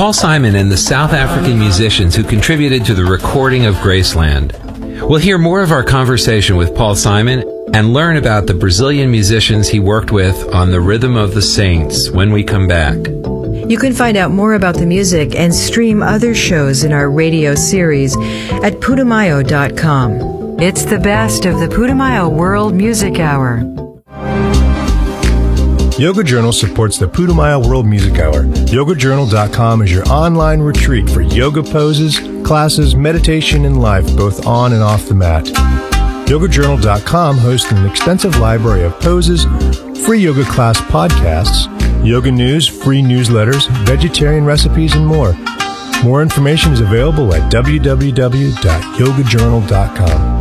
Paul Simon and the South African musicians who contributed to the recording of Graceland. We'll hear more of our conversation with Paul Simon and learn about the Brazilian musicians he worked with on the Rhythm of the Saints when we come back. You can find out more about the music and stream other shows in our radio series at Putumayo.com. It's the best of the Putumayo World Music Hour. Yoga Journal supports the Putumayo World Music Hour. YogaJournal.com is your online retreat for yoga poses, classes, meditation, and life, both on and off the mat. YogaJournal.com hosts an extensive library of poses, free yoga class podcasts, yoga news, free newsletters, vegetarian recipes, and more. More information is available at www.yogajournal.com.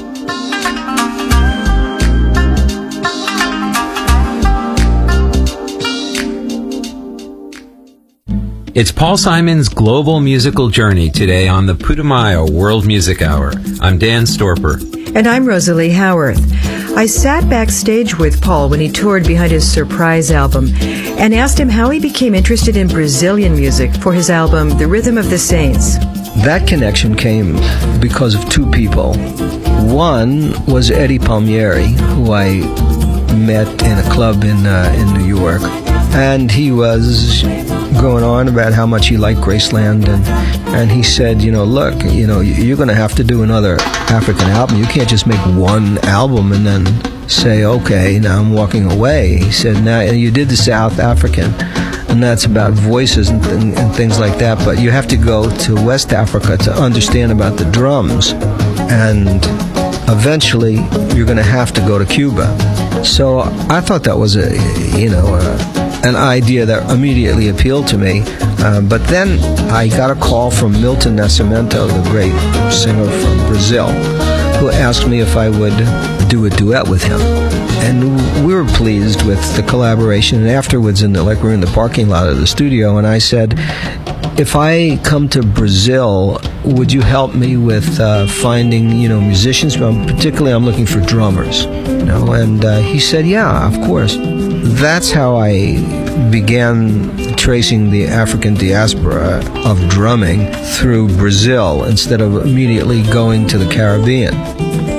It's Paul Simon's global musical journey today on the Putumayo World Music Hour. I'm Dan Storper. And I'm Rosalie Howarth. I sat backstage with Paul when he toured behind his surprise album and asked him how he became interested in Brazilian music for his album, The Rhythm of the Saints. That connection came because of two people. One was Eddie Palmieri, who I met in a club in New York. And he was going on about how much he liked Graceland, and he said, look, you're going to have to do another African album. You can't just make one album and then say, okay, now I'm walking away. He said, now you did the South African, and that's about voices and things like that, but you have to go to West Africa to understand about the drums, and eventually you're going to have to go to Cuba. So I thought that was an idea that immediately appealed to me. But then I got a call from Milton Nascimento, the great singer from Brazil, who asked me if I would do a duet with him. And we were pleased with the collaboration. And afterwards, we were in the parking lot of the studio, and I said, if I come to Brazil, would you help me with finding, musicians? Particularly, I'm looking for drummers. And he said, yeah, of course. That's how I began tracing the African diaspora of drumming through Brazil instead of immediately going to the Caribbean.